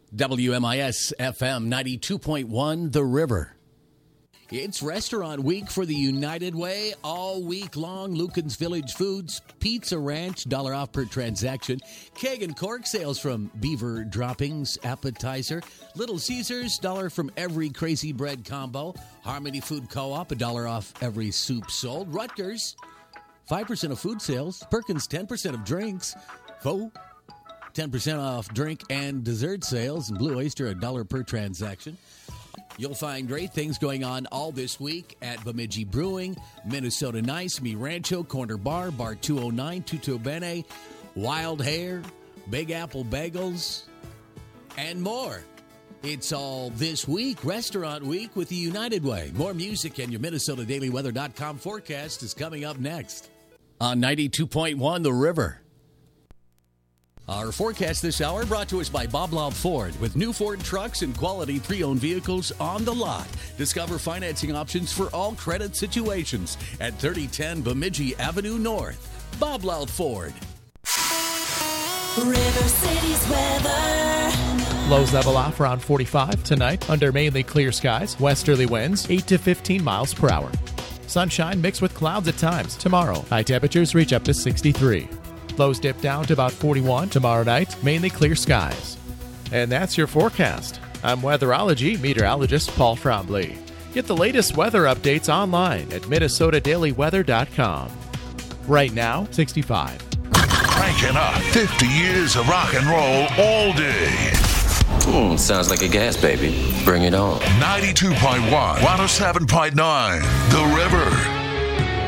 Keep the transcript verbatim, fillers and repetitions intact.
W M I S F M ninety-two point one, The River. It's restaurant week for the United Way. All week long, Lucan's Village Foods, Pizza Ranch, dollar off per transaction. Keg and cork sales from Beaver Droppings, appetizer. Little Caesars, dollar from every Crazy Bread combo. Harmony Food Co-op, a dollar off every soup sold. Rutgers, five percent of food sales. Perkins, ten percent of drinks. Faux, ten percent off drink and dessert sales. And Blue Oyster, a dollar per transaction. You'll find great things going on all this week at Bemidji Brewing, Minnesota Nice, Mi Rancho, Corner Bar, Bar two oh nine, Tutto Bene, Wild Hair, Big Apple Bagels, and more. It's all this week, Restaurant Week with the United Way. More music and your Minnesota Daily Weather dot com forecast is coming up next on ninety-two point one The River. Our forecast this hour brought to us by Bob Loud Ford. With new Ford trucks and quality pre-owned vehicles on the lot. Discover financing options for all credit situations at thirty ten Bemidji Avenue North. Bob Loud Ford. River City's weather. Lows level off around forty-five tonight under mainly clear skies. Westerly winds eight to fifteen miles per hour. Sunshine mixed with clouds at times. Tomorrow, high temperatures reach up to sixty-three. Lows dip down to about forty-one tomorrow night, mainly clear skies. And that's your forecast. I'm weatherology meteorologist Paul Trombley. Get the latest weather updates online at Minnesota Daily Weather dot com. Right now, sixty-five. Cranking up fifty years of rock and roll all day. Hmm, sounds like a gas baby. Bring it on. ninety-two point one, one oh seven point nine, The River.